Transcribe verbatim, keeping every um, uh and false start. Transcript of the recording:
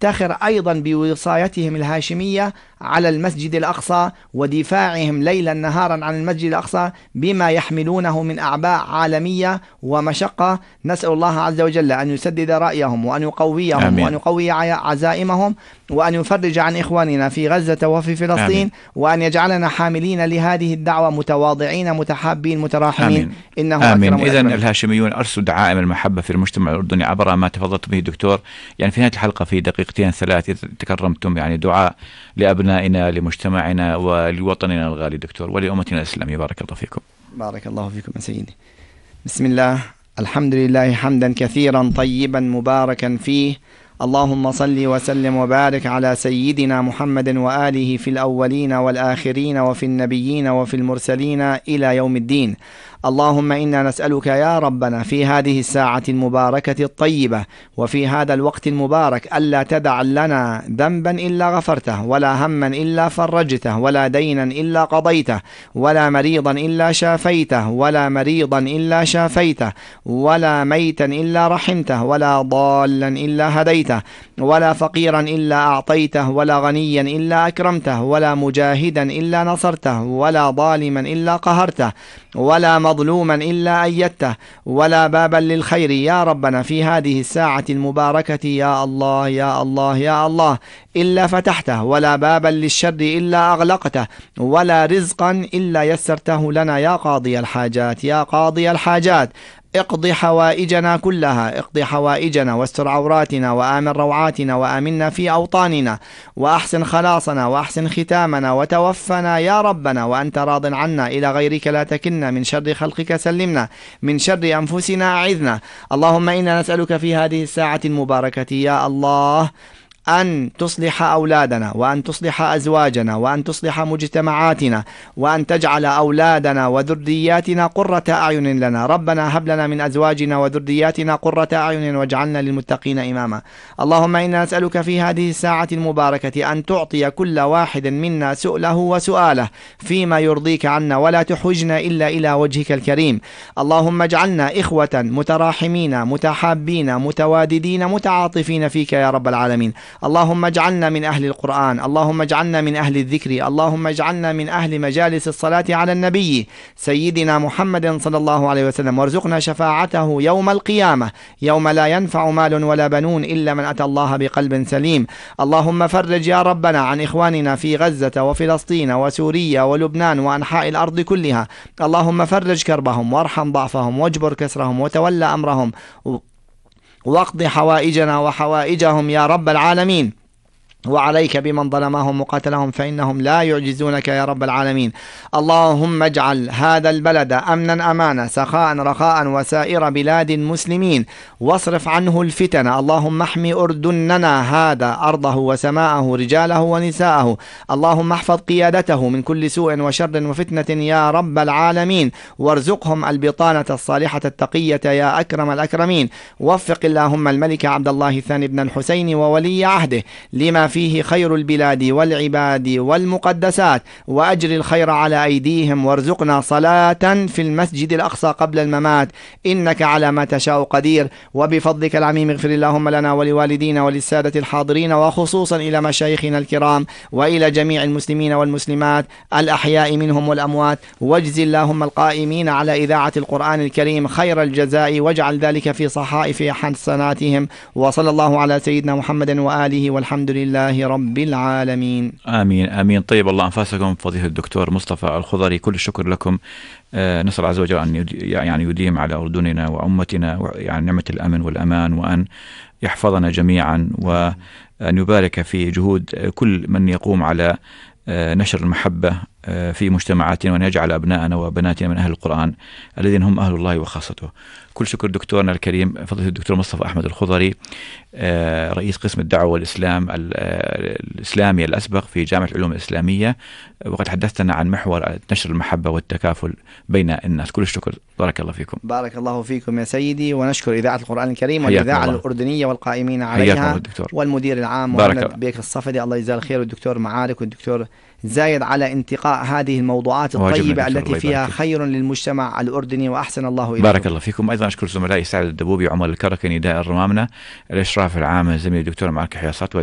ونفتخر أيضا بوصايتهم الهاشمية على المسجد الأقصى ودفاعهم ليلا نهارا عن المسجد الأقصى بما يحملونه من أعباء عالمية ومشقة. نسأل الله عز وجل أن يسدد رأيهم وأن يقويهم آمين. وأن يقوي عزائمهم وأن يفرج عن إخواننا في غزة وفي فلسطين آمين. وأن يجعلنا حاملين لهذه الدعوة متواضعين متحابين متراحمين آمين. إنه آمين. إذن الهاشميون أرسلوا دعائم المحبة في المجتمع الأردني عبر ما تفضلت به دكتور. يعني في نهاية الحلقة في دقيقتين ثلاث تكرمتم يعني دعاء لأبنائنا لمجتمعنا ولوطننا الغالي دكتور ولأمتنا الإسلامية. بارك الله فيكم. بارك الله فيكم يا سيدي. بسم الله، الحمد لله حمدا كثيرا طيبا مباركا فيه. اللهم صل وسلم وبارك على سيدنا محمد وآله في الأولين والآخرين وفي النبيين وفي المرسلين إلى يوم الدين. اللهم إنا نسألك يا ربنا في هذه الساعة المباركة الطيبة وفي هذا الوقت المبارك ألا تدع لنا ذنبا إلا غفرته، ولا هما إلا فرجته، ولا دينا إلا قضيته، ولا مريضا إلا شافيته، ولا مريضا إلا شافيته، ولا ميتا إلا رحمته، ولا ضالا إلا هديته، ولا فقيرا إلا أعطيته، ولا غنيا إلا أكرمته، ولا مجاهدا إلا نصرته، ولا ظالما إلا قهرته، ولا مظلوما إلا أيدته، ولا بابا للخير يا ربنا في هذه الساعة المباركة يا الله يا الله يا الله إلا فتحته، ولا بابا للشر إلا أغلقته، ولا رزقا إلا يسرته لنا يا قاضي الحاجات يا قاضي الحاجات. اقض حوائجنا كلها، اقض حوائجنا واستر عوراتنا وآمن روعاتنا وآمنا في أوطاننا وأحسن خلاصنا وأحسن ختامنا وتوفنا يا ربنا وأنت راض عنا، إلى غيرك لا تكلنا، من شر خلقك سلمنا، من شر أنفسنا أعذنا. اللهم إنا نسألك في هذه الساعة المباركة يا الله أن تصلح أولادنا وأن تصلح أزواجنا وأن تصلح مجتمعاتنا وأن تجعل أولادنا وذرياتنا قرة أعين لنا. ربنا هب لنا من أزواجنا وذرياتنا قرة أعين واجعلنا للمتقين إماما. اللهم إنا نسألك في هذه الساعة المباركة أن تعطي كل واحد منا سؤله وسؤاله فيما يرضيك عنا، ولا تحوجنا إلا إلى وجهك الكريم. اللهم اجعلنا إخوة متراحمين متحابين متواددين متعاطفين فيك يا رب العالمين. اللهم اجعلنا من أهل القرآن، اللهم اجعلنا من أهل الذكر، اللهم اجعلنا من أهل مجالس الصلاة على النبي سيدنا محمد صلى الله عليه وسلم، وارزقنا شفاعته يوم القيامة يوم لا ينفع مال ولا بنون إلا من أتى الله بقلب سليم. اللهم فرج يا ربنا عن إخواننا في غزة وفلسطين وسوريا ولبنان وأنحاء الأرض كلها. اللهم فرج كربهم وارحم ضعفهم واجبر كسرهم وتولى أمرهم واقض حوائجنا وحوائجهم يا رب العالمين. وعليك بمن ظلمهم وقتلهم فإنهم لا يعجزونك يا رب العالمين. اللهم اجعل هذا البلد أمنا أمانا سخاء رخاء وسائر بلاد المسلمين، واصرف عنه الفتن. اللهم احمي أردننا هذا أرضه وسماءه رجاله ونساءه. اللهم احفظ قيادته من كل سوء وشر وفتنة يا رب العالمين، وارزقهم البطانة الصالحة التقية يا أكرم الأكرمين. وفق اللهم الملك عبد الله الثاني بن الحسين وولي عهده لما فيه خير البلاد والعباد والمقدسات، وأجر الخير على أيديهم، وارزقنا صلاة في المسجد الأقصى قبل الممات إنك على ما تشاء قدير. وبفضلك العميم اغفر اللهم لنا ولوالدينا وللسادة الحاضرين، وخصوصا إلى مشايخنا الكرام وإلى جميع المسلمين والمسلمات الأحياء منهم والأموات، واجزي اللهم القائمين على إذاعة القرآن الكريم خير الجزاء، واجعل ذلك في صحائف حسناتهم. وصلى الله على سيدنا محمد وآله والحمد لله رب العالمين. آمين آمين. طيب الله أنفاسكم فضيلة الدكتور مصطفى الخضري، كل الشكر لكم. آه نسأل الله عز وجل أن يعني يديم على أردننا وأمتنا يعني نعمة الأمن والأمان، وأن يحفظنا جميعا، وأن يبارك في جهود كل من يقوم على آه نشر المحبة آه في مجتمعاتنا، وأن يجعل أبناءنا وبناتنا من أهل القرآن الذين هم أهل الله وخاصته. كل شكر دكتورنا الكريم فضيلة الدكتور مصطفى أحمد الخضري، رئيس قسم الدعوة والإسلام الإسلامي الأسبق في جامعة العلوم الإسلامية، وقد حدثنا عن محور نشر المحبة والتكافل بين الناس. كل الشكر، بارك الله فيكم. بارك الله فيكم يا سيدي، ونشكر إذاعة القرآن الكريم والإذاعة الأردنية والقائمين عليها والمدير العام محمد بيك الصفدي، الله يجزاه الخير، والدكتور معارك والدكتور زايد على انتقاء هذه الموضوعات الطيبة التي فيها خير للمجتمع الأردني، وأحسن الله إليكم. بارك الله فيكم. أيضا أشكر زملائي سعد الدبوبي وعمر الكركي نداء الرمامنة، الإشراف العام الزميل الدكتور معارك حياصات.